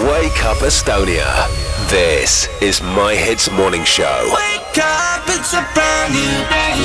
Wake Up Estonia. This is My Hits Morning Show. Wake up, it's a brand new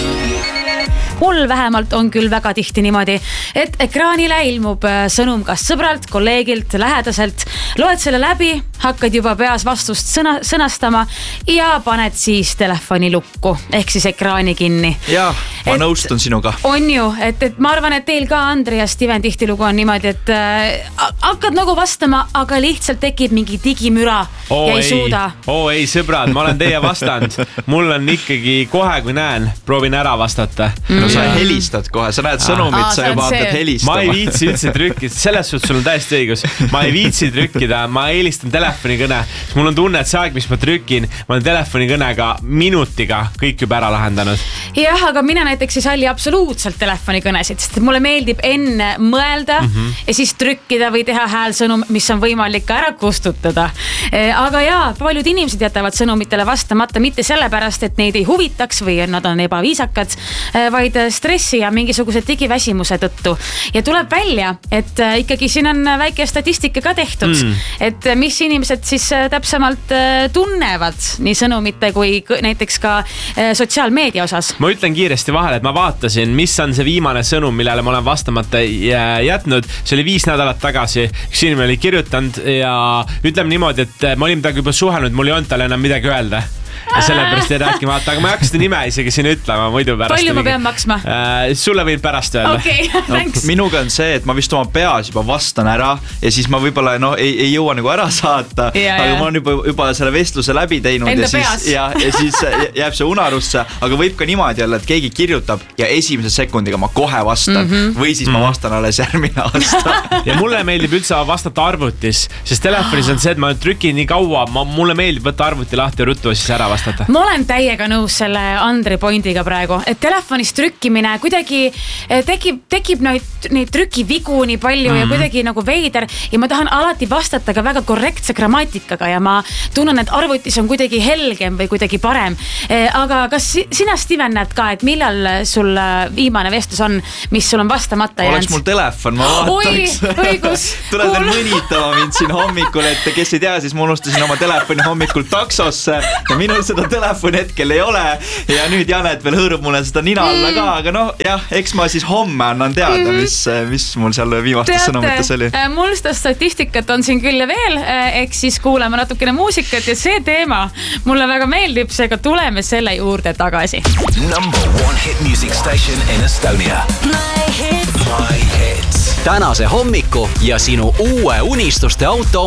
day. Mul vähemalt on küll väga tihti niimoodi, et ekraanile ilmub sõnum kas sõbralt, kolleegilt, lähedaselt. Loed selle läbi, hakkad juba peas vastust sõnastama ja paned siis telefoni lukku, ehk siis ekraani kinni. Jaa, ma nõustun sinuga. On ju, et ma arvan, et teil ka, Andri ja Steven, tihtilugu on niimoodi, et hakkad nagu vastama, aga lihtsalt tekib mingi digimüra ja ei suuda. Ei, sõbrad, ma olen teie vastand. Mul on ikkagi kohe, kui näen, proovin ära vastata. Sa helistad kohe, sa näed sõnumit, sa juba hakkad helistama. Ma ei viitsi üldse trükkida, selles suhtes sul on täiesti õigus. Ma ei viitsi trükkida, ma helistan telefonikõne. Mul on tunne, et see aeg, mis ma trükin, ma olen telefonikõnega minutiga kõik juba ära lahendanud. Jah, aga mina näiteks ei salli absoluutselt telefonikõnesid, sest mulle meeldib enne mõelda ja siis trükkida või teha häälsõnum, mis on võimalik ka ära kustutada. Aga jaa, paljud inimesed jätavad sõnumitele vastamata mitte sellepärast, et neid ei huvitaks või nad on ebaviisakad, vaid stressi ja mingisuguse digiväsimuse tõttu. Ja tuleb välja, et ikkagi siin on väike statistika ka tehtud, et mis inimesed siis täpsemalt tunnevad nii sõnumite kui näiteks ka sotsiaalmeedia osas. Ma ütlen kiiresti vahele, et ma vaatasin, mis on see viimane sõnum, millele ma olen vastamata jätnud. See oli 5 nädalat tagasi. Üks inimene oli kirjutanud ja ütleme niimoodi, et ma olin midagi juba suhelnud, mul ei olnud talle enam midagi öelda. Ja sellepärast ei rääkimata, aga ma ei hakka seda nime isegi siin ütlema muidu pärast. Palju ma pean maksma? Sulle võin pärast öelda. Okay, thanks. Minuga on see, et ma vist oma peas juba vastan ära ja siis ma võib-olla ei jõua nagu ära saata, aga ma olen juba selle vestluse läbi teinud ja siis jääb see unarusse, aga võib ka niimoodi olla, et keegi kirjutab ja esimese sekundiga ma kohe vastan või siis ma vastan alles järgmine aasta. Ja mulle meeldib üldse vastata arvutis, sest telefonis on see, et ma trükin nii kaua, mulle meeldib võtta arvuti lahti ja ruttu siis ära vastata. Ma olen täiega nõus selle Andri pointiga praegu, et telefonis trükkimine kuidagi tekib neid trükivigu nii palju ja kuidagi nagu veider ja ma tahan alati vastata ka väga korrektse grammatikaga ja ma tunnen, et arvutis on kuidagi helgem või kuidagi parem. Aga kas sina, Steven, näed ka, et millal sul viimane vestlus on, mis sul on vastamata jäänud? Oleks mul telefon, ma vaataks. Õigus. Tuled veel mõnitama mind siin hommikul, et kes ei tea, siis ma unustasin oma telefoni hommikul taksosse ja minul seda telefoni hetkel ei ole ja nüüd Janet veel hõõrub mulle seda nina alla ka, aga noh, jah, eks ma siis homme annan teada, mis mul seal viimastes sõnumites oli. Mul seda statistikat on siin küll ja veel, ehk siis kuuleme natukene muusikat ja see teema mulle väga meeldib, seega tuleme selle juurde tagasi. Number 1 hit music station in Estonia. My hits. My Hits. Tänase hommiku ja sinu uue unistuste auto